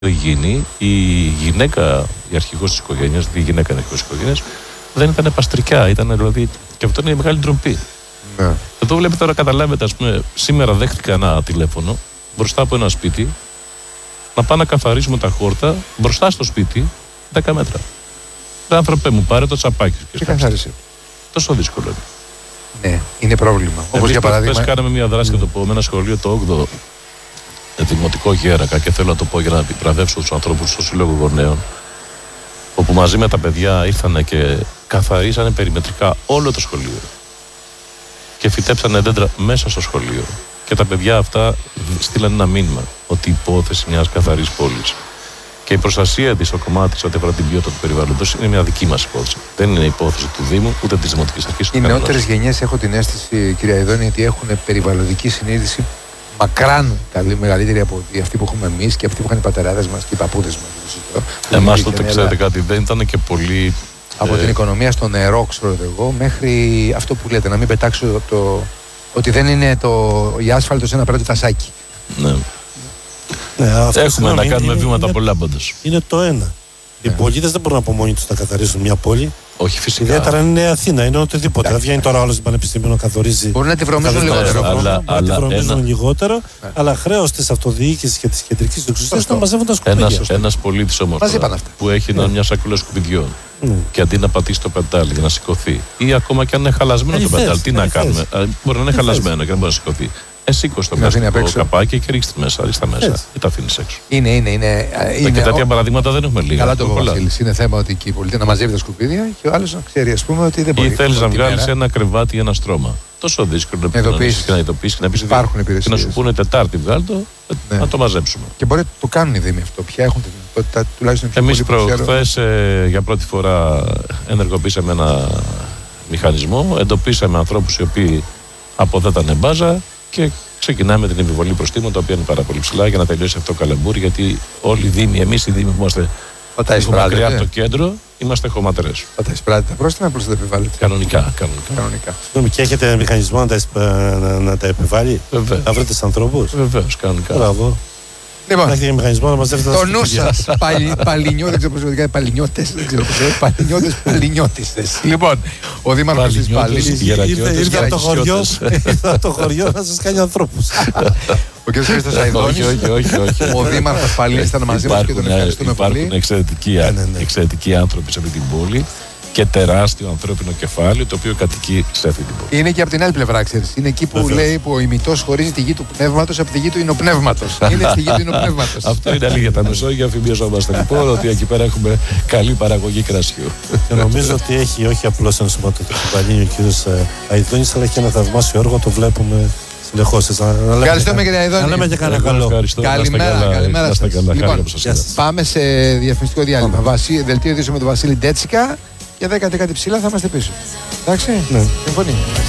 γίνει, η γυναίκα, η αρχηγός της οικογένειας, η γυναίκα είναι αρχηγός της οικογένειας, δεν ήταν παστρικιά, ήταν δηλαδή. Και αυτό είναι μεγάλη ντροπή. Ναι. Εδώ βλέπετε τώρα, καταλάβετε, ας πούμε, σήμερα δέχτηκα ένα τηλέφωνο μπροστά από ένα σπίτι να πάω να καθαρίσουμε τα χόρτα μπροστά στο σπίτι 10 μέτρα. Άνθρωπε μου, πάρε το τσαπάκι και καθάρισε. Τόσο δύσκολο είναι. Ναι, είναι πρόβλημα. Όπως για παράδειγμα. Κάναμε μια δράση, το πω, με ένα σχολείο το 8ο Δημοτικό Γέρακα, και θέλω να το πω για να επιβραβεύσω τους ανθρώπους στο Σύλλογο Γονέων, όπου μαζί με τα παιδιά ήρθαν και καθαρίσανε περιμετρικά όλο το σχολείο. Και φυτέψανε δέντρα μέσα στο σχολείο. Και τα παιδιά αυτά στείλαν ένα μήνυμα ότι η υπόθεση μιας καθαρής πόλης και η προστασία της στο κομμάτι της ό,τι αφορά την ποιότητα του περιβάλλοντος είναι μια δική μας υπόθεση. Δεν είναι υπόθεση του Δήμου ούτε της Δημοτικής Αρχής. Οι νεότερες γενιές, έχω την αίσθηση, κυρία Ιδώνη, ότι έχουν περιβαλλοντική συνείδηση μακράν μεγαλύτερη από αυτή που έχουμε εμείς και αυτή που είχαν οι πατεράδες μας και οι παππούδες μας. Εμάς τότε, ξέρετε κάτι, δεν ήταν και πολύ. Από την οικονομία στο νερό, ξέρω εγώ, μέχρι αυτό που λέτε, να μην πετάξω ότι δεν είναι η άσφαλτο σε ένα πρώτο φασάκι. Ναι. Έχουμε να κάνουμε βήματα πολλά πάντως. Είναι το ένα. Οι πολίτες δεν μπορούν από μόνοι τους να καθαρίσουν μια πόλη. Όχι, φυσικά. Ιδιαίτερα αν είναι Αθήνα, είναι οτιδήποτε. Δεν βγαίνει τώρα όλο το πανεπιστήμιο να καθορίζει. Μπορεί να τη βρωμίζουν λιγότερο. Να τη βρωμίζουν λιγότερο, αλλά χρέος της αυτοδιοίκησης και της κεντρικής εξουσίας να μαζεύουν τα σκουπίδια. Ένας πολίτης όμως που έχει μια σακούλα σκουπιδιών και αντί να πατήσει το πεντάλι για να σηκωθεί, ή ακόμα και αν είναι χαλασμένο το πεντάλι, τι να κάνουμε. Μπορεί να είναι χαλασμένο και να μπορεί να σηκωθεί. Σήκω στο καπάκι και ρίξτε μέσα, ή τα αφήνεις έξω. Είναι. Και τέτοια παραδείγματα δεν έχουμε λίγα. Καλά το Βασίλης. Είναι θέμα ότι και η πολιτεία να μαζεύει τα σκουπίδια και ο άλλος να ξέρει, ας πούμε, ότι δεν μπορεί. Ή θέλεις να βγάλεις ένα κρεβάτι ή ένα στρώμα. Τόσο δύσκολο να ειδοποιήσεις και να πεις. Υπάρχουν υπηρεσίες. Και να σου πούνε Τετάρτη βγάλ' το, να το μαζέψουμε. Και μπορεί να το κάνουν οι Δήμοι αυτό. Ποια έχουν τη δυνατότητα, τουλάχιστον πιο πολύ. Εμείς προχθές για πρώτη φορά ενεργοποίησαμε ένα μηχανισμό, εντοπίσαμε ανθρώπους οι οποίοι αποδέτανε μπάζα. Και ξεκινάμε την επιβολή προστίμων, τα οποία είναι πάρα πολύ ψηλά, για να τελειώσει αυτό το καλαμπούρι. Γιατί όλοι οι Δήμοι, εμείς οι Δήμοι που είμαστε μακριά από το κέντρο, είμαστε χωματερές. Θα τα εισπράττετε τα πρόστιμα, απλώς τα επιβάλλετε. Κανονικά. Και έχετε μηχανισμό να τα επιβάλλει. Βεβαίως. Να βρείτε τους ανθρώπους. Βεβαίως, κανονικά. Μπράβο. Λοιπόν, έχετε μηχανισμό να μαζεύετε το νου σας, παλινιώτες, δεν ξέρω πώς είναι, παλινιώτες, δεν ξέρω πώς είναι, παλινιώτες. Λοιπόν, ο Δήμαρχος της Πάλης ήρθε από το χωριό να σας κάνει ανθρώπους. Ο κ. Χρήστος Αηδώνης, ο Δήμαρχος Πάλης, ήταν μαζί μας και τον ευχαριστούμε πολύ. Υπάρχουν εξαιρετικοί άνθρωποι σε αυτή την πόλη και τεράστιο ανθρώπινο κεφάλαιο το οποίο κατοικεί σε αυτή την πόλη. Είναι και από την άλλη πλευρά, ξέρεις. Είναι εκεί που λέει που ο ημιτός χωρίζει τη γη του πνεύματος από τη γη του ινοπνεύματος. Είναι στη γη του ινοπνεύματος. Αυτό είναι αλήθεια. Τα Μεσόγεια αφημιζόμαστε λοιπόν ότι εκεί πέρα έχουμε καλή παραγωγή κρασιού. Και νομίζω ότι έχει όχι απλώς ενσωματωθεί στο Παλίνιο ο κ. Αηδώνης, αλλά και ένα θαυμάσιο έργο, το βλέπουμε συνεχώς. Ευχαριστούμε κύριε Αηδώνη. Να λέμε και κανένα καλό. Καλημέρα σας. Λοιπόν, πάμε σε διαφημιστικό διάλειμμα. Δελτίο ειδήσεων με τον Βασίλη Ντέτσικα. Για 10 ψηλά θα είμαστε πίσω. Εντάξει, ναι. Συμφωνεί.